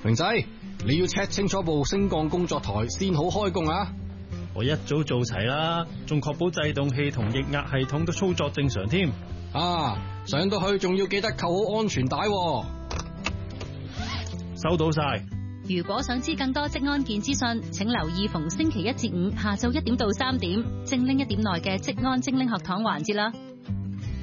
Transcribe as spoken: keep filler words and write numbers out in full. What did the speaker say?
明仔，你要 check 清楚部升降工作台先好開工啊！ 我一早做齊啦，仲確保制動器同液壓系統都操作正常添。 啊，上到去仲要記得扣好安全帶喎。 收到晒。 如果想知更多職安健資訊，請留意逢星期一至五下晝一點到三點，精靈一點內嘅職安精靈學堂環節啦。